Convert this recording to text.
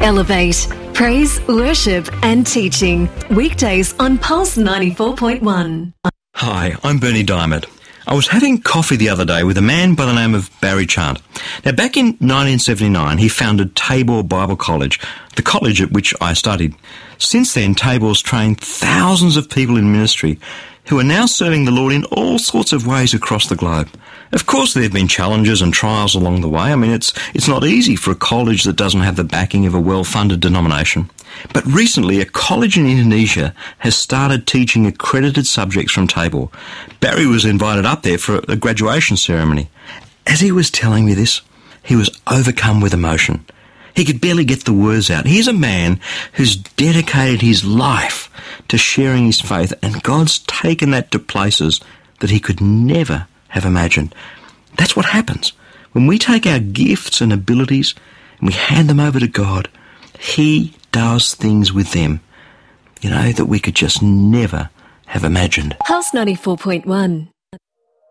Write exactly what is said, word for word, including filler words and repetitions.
Elevate. Praise, worship and teaching. Weekdays on Pulse ninety-four point one. Hi, I'm Bernie Diamond. I was having coffee the other day with a man by the name of Barry Chant. Now, back in nineteen seventy-nine, he founded Tabor Bible College, the college at which I studied. Since then, Tabor's trained thousands of people in ministry who are now serving the Lord in all sorts of ways across the globe. Of course, there have been challenges and trials along the way. I mean, it's it's not easy for a college that doesn't have the backing of a well-funded denomination. But recently, a college in Indonesia has started teaching accredited subjects from Tabor. Barry was invited up there for a graduation ceremony. As he was telling me this, he was overcome with emotion. He could barely get the words out. He's a man who's dedicated his life to sharing his faith, and God's taken that to places that he could never have imagined. That's what happens. When we take our gifts and abilities and we hand them over to God, He does things with them, you know, that we could just never have imagined. Pulse ninety-four point one.